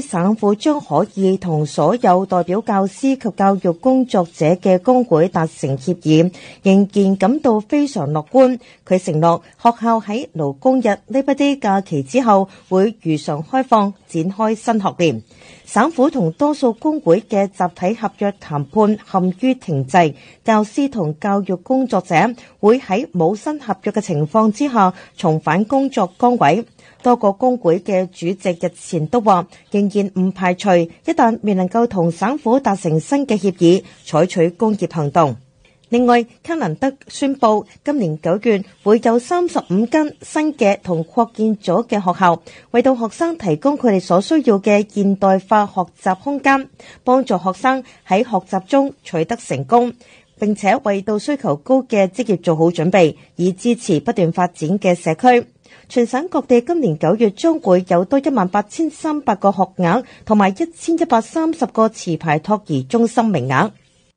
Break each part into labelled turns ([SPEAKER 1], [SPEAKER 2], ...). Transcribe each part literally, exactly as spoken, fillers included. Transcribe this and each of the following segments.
[SPEAKER 1] 省府將可以同所有代表教師及教育工作者嘅工會達成協議，仍然感到非常樂觀。佢承諾學校喺勞工日 Labor Day 假期之後會如常開放，展開新學年。省府同多數工會嘅集體合約談判陷於停滯，教師同教育工作者會喺冇新合約嘅情況之下重返工作崗位。多個工會嘅主席日前都話，仍然唔排除一旦未能夠同省府達成新嘅協議，採取工業行動。另外，卡蘭德宣布今年九月會有三十五間新嘅同擴建咗嘅學校，為到學生提供佢哋所需要嘅現代化學習空間，幫助學生喺學習中取得成功，並且為到需求高嘅職業做好準備，以支持不斷發展嘅社區。全省各地今年九月將會有多一萬八千三百個學額，同埋一千一百三十個持牌托兒中心名額。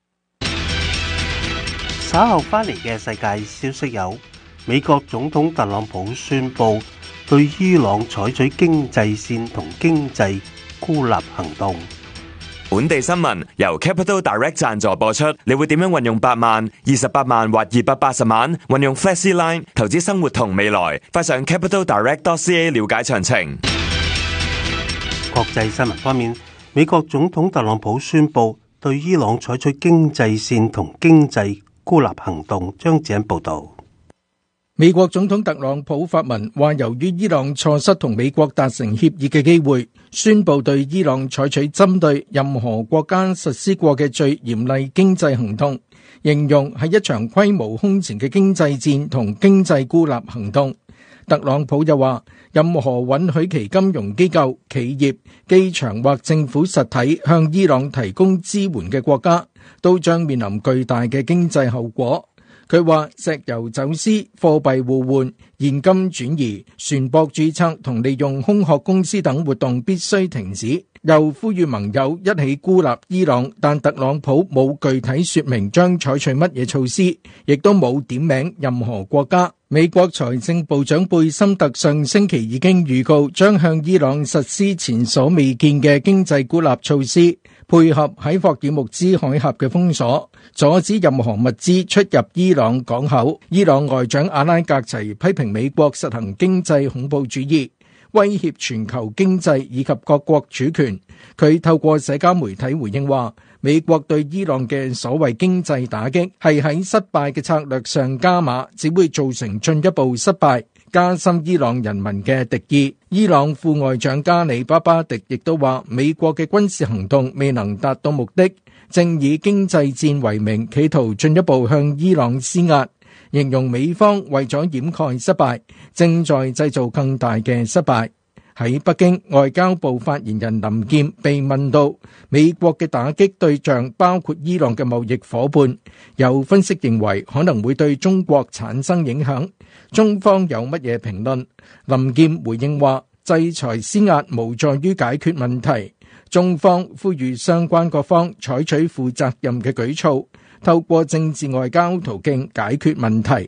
[SPEAKER 2] 稍後翻嚟嘅世界消息有：美國總統特朗普宣布對伊朗採取經濟線同經濟孤立行動。
[SPEAKER 3] 本地新聞由 Capital Direct 贊助播出。你會點樣運用八萬、二十八萬或二百八十萬？運用 FlexiLine 投資生活同未來，快上 capital direct dot c a 了解詳情。
[SPEAKER 2] 國際新聞方面，美國總統特朗普宣布對伊朗採取經濟線同經濟孤立行動。張子恩報道。
[SPEAKER 4] 美國總統特朗普發文話，由於伊朗錯失同美國達成協議嘅機會，宣布對伊朗採取針對任何國家實施過嘅最嚴厲經濟行動，形容係一場規模空前嘅經濟戰同經濟孤立行動。特朗普又話，任何允許其金融機構、企業、機場或政府實體向伊朗提供支援嘅國家，都將面臨巨大嘅經濟後果。佢話石油走私、貨幣互換、現金轉移、船舶註冊同利用空殼公司等活動必須停止，又呼籲盟友一起孤立伊朗，但特朗普冇具體說明將採取乜嘢措施，亦都冇點名任何國家。美國財政部長貝森特上星期已經預告將向伊朗實施前所未見嘅經濟孤立措施，配合喺霍爾木茲海峽嘅封鎖，阻止任何物資出入伊朗港口。伊朗外長阿拉格齊批評美國實行經濟恐怖主義，威脅全球經濟以及各國主權。佢透過社交媒體回應話，美國對伊朗嘅所謂經濟打擊係喺失敗嘅策略上加碼，只會造成進一步失敗，加深伊朗人民嘅敵意。伊朗副外長加里巴巴迪亦都話，美國嘅軍事行動未能達到目的，正以經濟戰為名，企圖進一步向伊朗施壓，形容美方為咗掩蓋失敗，正在製造更大嘅失敗。喺北京，外交部發言人林劍被問到美國嘅打擊對象包括伊朗嘅貿易夥伴，有分析認為可能會對中國產生影響，中方有乜嘢評論？林劍回應話，制裁施壓無助於解決問題，中方呼籲相關各方採取負責任嘅舉措，透過政治外交途徑解決問題。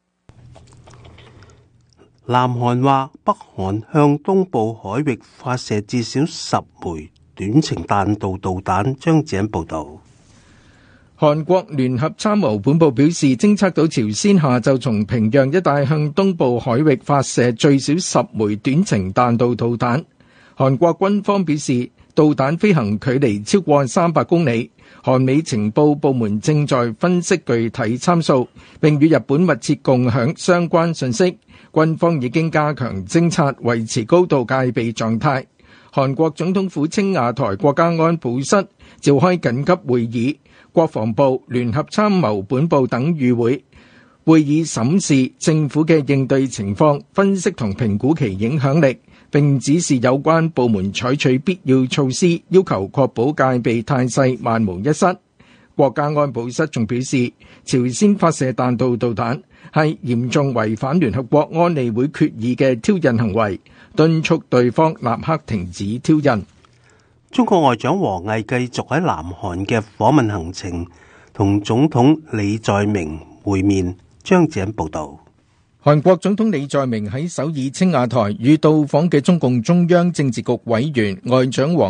[SPEAKER 2] 南韓話北韓向東部海域發射至少十枚短程彈道導彈。張子恩報道。
[SPEAKER 4] 韓國聯合參謀本部表示，偵測到朝鮮下晝從平壤一帶向東部海域發射最少十枚短程彈道導彈。韓國軍方表示，導彈飛行距離超過三百公里。韓美情報部門正在分析具體參數，並與日本密切共享相關信息。軍方已經加強偵察，維持高度戒備狀態。韓國總統府青瓦台國家安保室召開緊急會議，國防部、聯合參謀本部等與會。會議審視政府嘅應對情況，分析同評估其影響力，並指示有關部門採取必要措施，要求確保戒備態勢萬無一失。國家安保室仲表示，朝鮮發射彈道導彈係嚴重違反聯合國安理會決議嘅挑釁行為，敦促對方立刻停止挑釁。
[SPEAKER 2] 中國外長王毅繼續喺南韓嘅訪問行程，同總統李在明會面。張子恩報道。
[SPEAKER 4] 韓國總統李在明喺首爾青瓦台與到訪嘅中共中央政治局委員外長王